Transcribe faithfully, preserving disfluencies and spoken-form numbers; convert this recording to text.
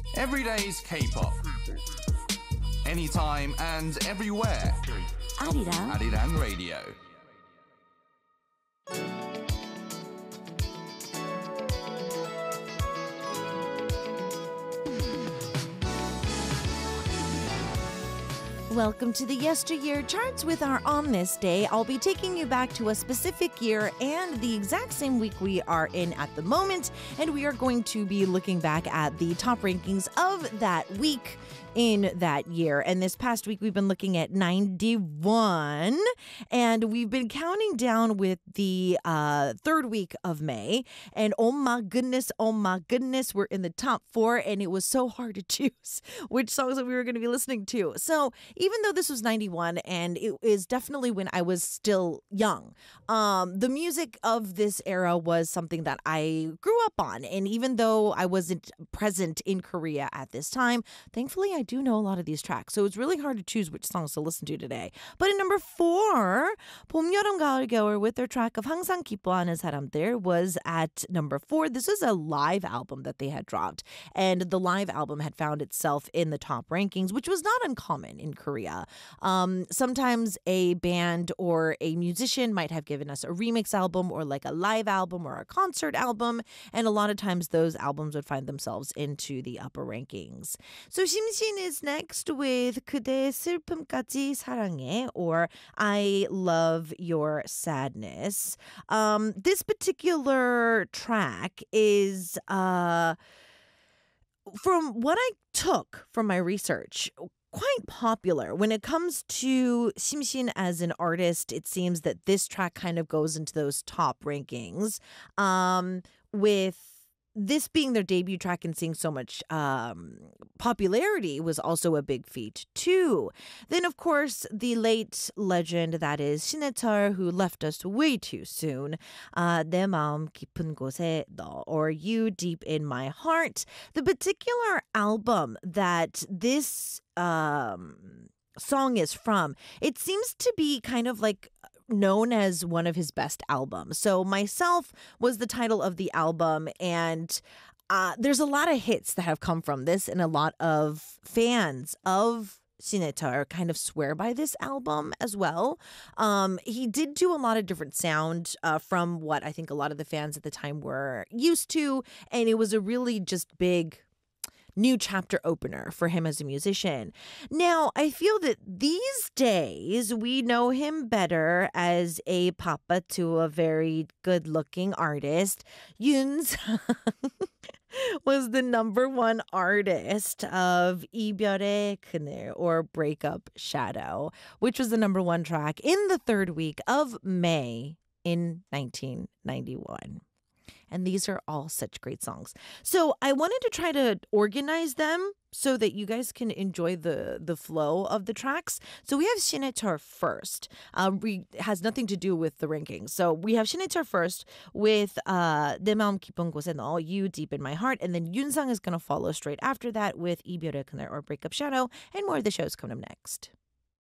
Everyday's K-pop. Anytime and everywhere. 아리랑 Arirang Radio. Welcome to the Yesteryear Charts with our On This Day. I'll be taking you back to a specific year and the exact same week we are in at the moment. And we are going to be looking back at the top rankings of that week in that year. And this past week, we've been looking at ninety-one. And we've been counting down with the uh, third week of May. And oh my goodness, oh my goodness, we're in the top four. And it was so hard to choose which songs that we were going to be listening to. So even though this was ninety-one, and it is definitely when I was still young, um, the music of this era was something that I grew up on. And even though I wasn't present in Korea at this time, thankfully, I do know a lot of these tracks. So it's really hard to choose which songs to listen to today. But in number four, 봄, 여름, 가을, 겨울 with their track of 항상 기뻐하는 사람들 was at number four. This is a live album that they had dropped. And the live album had found itself in the top rankings, which was not uncommon in Korea. Um, sometimes a band or a musician might have given us a remix album or like a live album or a concert album. And a lot of times those albums would find themselves into the upper rankings. So 심신 is next with 그대의 슬픔까지 사랑해, or I Love Your Sadness. Um, this particular track is, uh, from what I took from my research, quite popular. When it comes to 심신 as an artist, it seems that this track kind of goes into those top rankings, um, with this being their debut track and seeing so much um, popularity was also a big feat too. Then, of course, the late legend that is 신해철, who left us way too soon. Uh, 내 마음 깊은 곳에 너, or You Deep in My Heart. The particular album that this um, song is from, it seems to be kind of like known as one of his best albums. So Myself was the title of the album, and uh, there's a lot of hits that have come from this, and a lot of fans of 신해철 kind of swear by this album as well. Um, he did do a lot of different sound uh, from what I think a lot of the fans at the time were used to, and it was a really just big new chapter opener for him as a musician. Now, I feel that these days we know him better as a papa to a very good-looking artist. Yoon Sang was the number one artist of 이별의 그늘, or Breakup Shadow, which was the number one track in the third week of May in nineteen ninety-one. And these are all such great songs. So I wanted to try to organize them so that you guys can enjoy the, the flow of the tracks. So we have 신해철 first. Uh, we, it has nothing to do with the rankings. So we have 신해철 first with uh, 내 마음 깊은 곳에 너, You Deep in My Heart. And then Yoon Sang is going to follow straight after that with 이별의 그늘, or Breakup Shadow. And more of the shows coming up next.